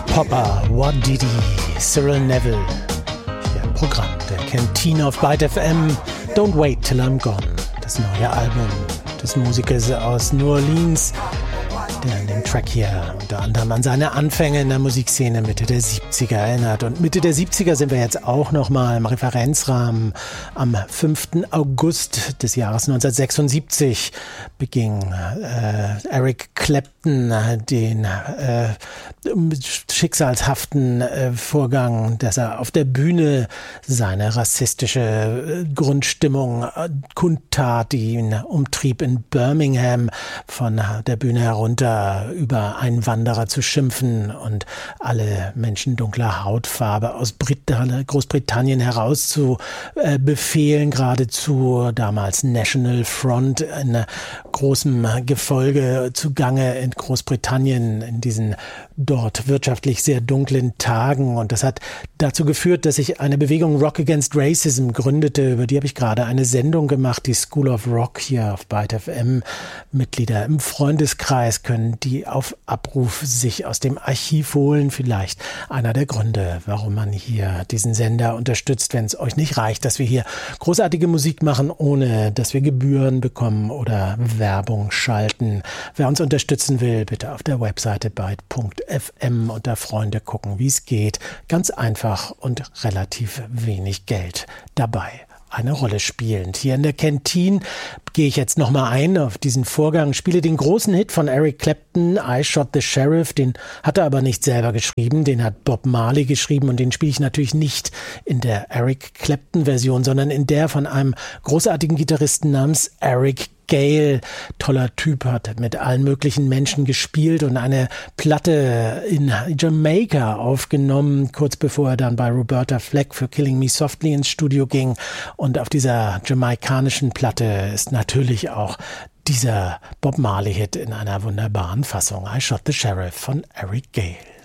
Popper, What Did He, Cyril Neville. Hier im Programm der Kantine auf Byte FM. Don't Wait Till I'm Gone. Das neue Album des Musikers aus New Orleans, der an dem Track hier unter anderem an seine Anfänge in der Musikszene Mitte der 70er erinnert. Und Mitte der 70er sind wir jetzt auch nochmal im Referenzrahmen. Am 5. August des Jahres 1976 beging Eric Clapton den schicksalshaften Vorgang, dass er auf der Bühne seine rassistische Grundstimmung kundtat, die ihn umtrieb, in Birmingham von der Bühne herunter über Einwanderer zu schimpfen und alle Menschen dunkler Hautfarbe aus Großbritannien heraus zu befehlen, geradezu damals National Front in großem Gefolge zugange in Großbritannien in diesen dort wirtschaftlich sehr dunklen Tagen. Und das hat dazu geführt, dass sich eine Bewegung Rock Against Racism gründete. Über die habe ich gerade eine Sendung gemacht, die School of Rock hier auf Byte FM. Mitglieder im Freundeskreis können die auf Abruf sich aus dem Archiv holen. Vielleicht einer der Gründe, warum man hier diesen Sender unterstützt, wenn es euch nicht reicht, dass wir hier großartige Musik machen, ohne dass wir Gebühren bekommen oder Werbung schalten. Wer uns unterstützen will, bitte auf der Webseite byte.fm unter Freunde gucken, wie es geht. Ganz einfach und relativ wenig Geld dabei eine Rolle spielend. Hier in der Kantine gehe ich jetzt nochmal ein auf diesen Vorgang, spiele den großen Hit von Eric Clapton, I Shot the Sheriff, den hat er aber nicht selber geschrieben, den hat Bob Marley geschrieben und den spiele ich natürlich nicht in der Eric Clapton Version, sondern in der von einem großartigen Gitarristen namens Eric Gale, toller Typ, hat mit allen möglichen Menschen gespielt und eine Platte in Jamaika aufgenommen, kurz bevor er dann bei Roberta Fleck für Killing Me Softly ins Studio ging. Und auf dieser jamaikanischen Platte ist natürlich auch dieser Bob Marley-Hit in einer wunderbaren Fassung. I Shot the Sheriff von Eric Gale.